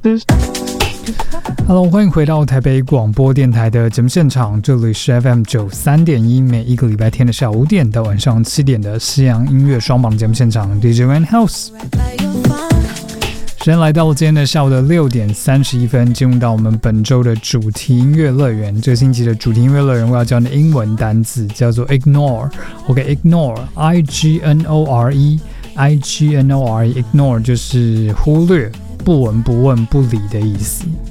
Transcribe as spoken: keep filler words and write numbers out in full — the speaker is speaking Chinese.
Hello， 欢迎回到台北广播电台的节目现场，这里是 F M 九十三点一，每一个礼拜天的下午五点到晚上七点的西洋音乐双榜节目现场 D J Van House。时间来到了今天的下午的六点三十一分，进入到我们本周的主题音乐乐园。这个星期的主题音乐乐园，我要教你的英文单字叫做 ignore。OK，ignore，I G N O R E，I G N O R E，ignore 就是忽略、不闻不问、不理的意思。